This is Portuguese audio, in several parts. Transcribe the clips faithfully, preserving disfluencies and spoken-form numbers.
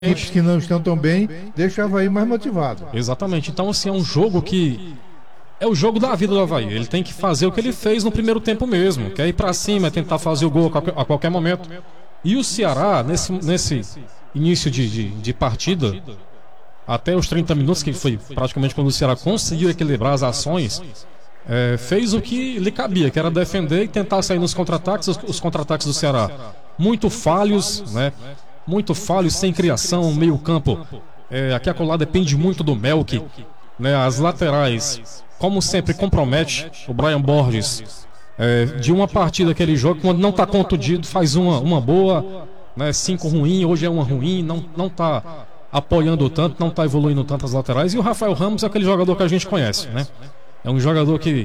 equipes que não estão tão bem, deixa o Avaí mais motivado. Exatamente. Então, assim, é um jogo que é o jogo da vida do Avaí. Ele tem que fazer o que ele fez no primeiro tempo mesmo, que é ir pra cima, é tentar fazer o gol a qualquer, a qualquer momento. E o Ceará, nesse, nesse início de, de, de partida, até os trinta minutos, que foi praticamente quando o Ceará conseguiu equilibrar as ações, é, fez o que lhe cabia, que era defender e tentar sair nos contra-ataques. Os, os contra-ataques do Ceará muito falhos, né? Muito falhos, sem criação, meio campo. É, aqui a colar depende muito do Melk, né? As laterais, como sempre, compromete. O Brian Borges, é, de uma partida que ele joga, quando não está contundido, faz uma, uma boa, né? Cinco ruim, hoje é uma ruim, não, não tá apoiando tanto, não está evoluindo tanto as laterais. E o Rafael Ramos é aquele jogador que a gente conhece, né? É um jogador que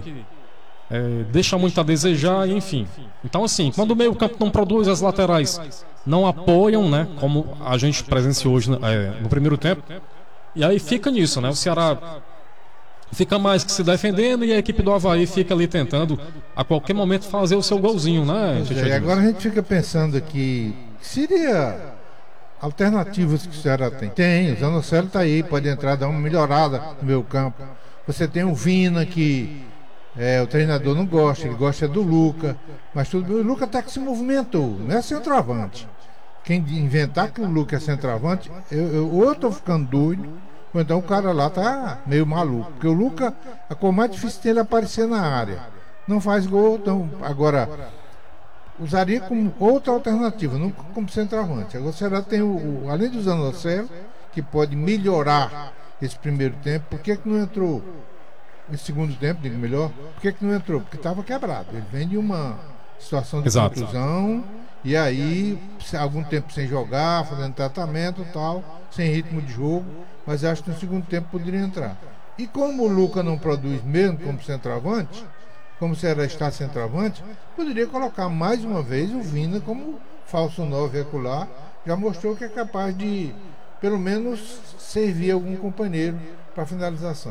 é, deixa muito a desejar, enfim. Então, assim, quando o meio campo não produz, as laterais não apoiam, né? Como a gente presenciou hoje é, no primeiro tempo. E aí fica nisso, né? O Ceará fica mais que se defendendo e a equipe do Avaí fica ali tentando a qualquer momento fazer o seu golzinho, né? É, e agora a gente fica pensando aqui, seria alternativas que o Ceará tem. Tem, o Zanocelo tá aí, pode entrar, dar uma melhorada no meio campo. Você tem o Vina, que é, o treinador não gosta, ele gosta do Luca, mas tudo bem, o Luca até que se movimentou, não é centroavante. Quem inventar que o Luca é centroavante, eu, eu, ou eu tô ficando doido, ou então o cara lá tá meio maluco, porque o Luca, a coisa mais difícil dele é aparecer na área, não faz gol, então agora usaria como outra alternativa, não como centroavante. Agora será tem o, o além do Zanocelo, que pode melhorar esse primeiro tempo. Por que que não entrou esse segundo tempo, digo melhor? Por que que não entrou? Porque estava quebrado. Ele vem de uma situação de Exato. contusão e aí algum tempo sem jogar, fazendo tratamento e tal, sem ritmo de jogo, mas acho que no segundo tempo poderia entrar. E como o Luca não produz mesmo como centroavante, como se era estar centroavante, poderia colocar mais uma vez o Vina como falso nove acolá. Já mostrou que é capaz de pelo menos servir algum companheiro para finalização.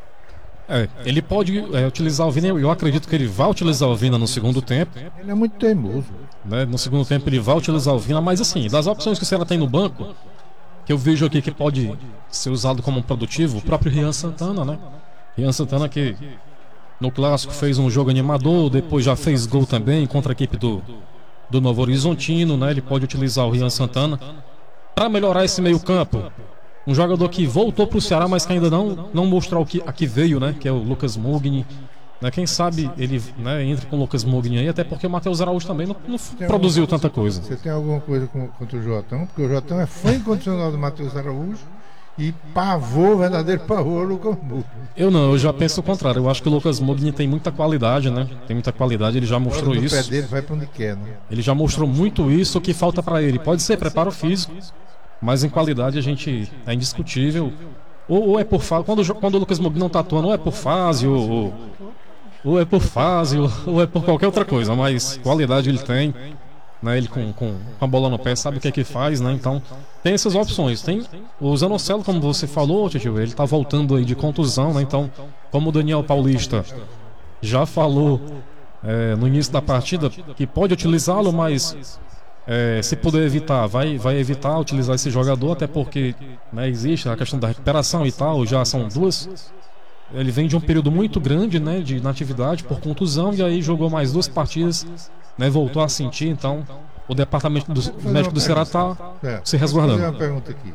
É, ele pode é, utilizar o Vina, eu acredito que ele vai utilizar o Vina no segundo tempo. Ele é muito teimoso. Né? No segundo tempo ele vai utilizar o Vina, mas assim, das opções que o Ceará tem no banco, que eu vejo aqui que pode ser usado como produtivo, o próprio Rian Santana, né? Rian Santana que no clássico fez um jogo animador, depois já fez gol também contra a equipe do, do Novo Horizontino, né? Ele pode utilizar o Rian Santana para melhorar esse meio campo. Um jogador que voltou para o Ceará, mas que ainda não, não mostrou o que aqui veio, né? Que é o Lucas Mugni. Né? Quem sabe ele, né, entre com o Lucas Mugni aí, até porque o Matheus Araújo também não, não produziu alguma, tanta coisa. Você tem alguma coisa com, contra o Jotão? Porque o Jotão é fã incondicional do Matheus Araújo e pavor, verdadeiro pavor, o Lucas Mugni. Eu não, eu já penso o contrário. Eu acho que o Lucas Mugni tem muita qualidade, né? Tem muita qualidade, ele já mostrou isso. O pé dele vai para onde quer, né? Ele já mostrou muito isso, o que falta para ele. Pode ser preparo físico, mas em qualidade a gente é indiscutível. Ou, ou é por fase, quando, quando o Lucas Mugni não tá atuando, ou é por fase, ou, ou, ou é por fase, ou, ou é por qualquer outra coisa, mas qualidade ele tem, né? Ele com, com, com a bola no pé sabe o que é que faz, né? Então tem essas opções. Tem o Zanocelo, como você falou, tio, ele tá voltando aí de contusão, né? Então, como o Daniel Paulista já falou é, no início da partida, que pode utilizá-lo, mas É, se puder evitar, vai, vai evitar utilizar esse jogador, até porque, né, existe a questão da recuperação e tal, já são duas. Ele vem de um período muito grande, né, de inatividade por contusão, e aí jogou mais duas partidas, né, voltou a sentir, então o departamento do, médico do Ceará está é, se resguardando. Vou fazer uma pergunta aqui.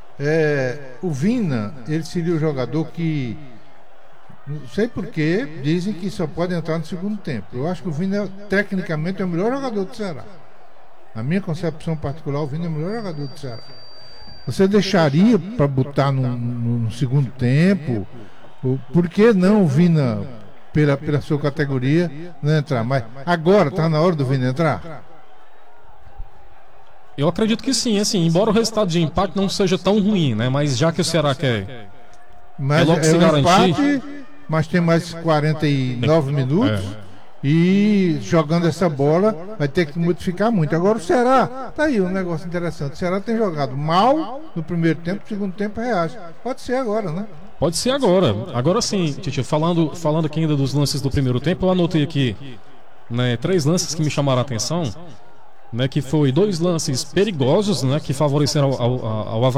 É, o Vina, ele seria o jogador que, não sei porquê, dizem que só pode entrar no segundo tempo. Eu acho que o Vina, tecnicamente, é o melhor jogador do Ceará. Na minha concepção particular, o Vina é o melhor jogador do Ceará. Você deixaria para botar no, no, no segundo tempo? Por que não o Vina, pela, pela sua categoria, não entrar? Mas agora está na hora do Vina entrar? Eu acredito que sim, assim, embora o resultado de empate não seja tão ruim, né? Mas já que o Ceará quer, mas quer logo é se um garantir. Empate, mas tem mais quarenta e nove minutos. É. E jogando essa bola vai ter que modificar muito. Agora o Ceará, tá aí um negócio interessante. O Ceará tem jogado mal no primeiro tempo, no segundo tempo reage. Pode ser agora, né? Pode ser agora. Agora sim, Titi, falando, falando aqui ainda dos lances do primeiro tempo, eu anotei aqui, né, três lances que me chamaram a atenção. né, que foi dois lances perigosos, né, que favoreceram ao, ao, ao Avaí.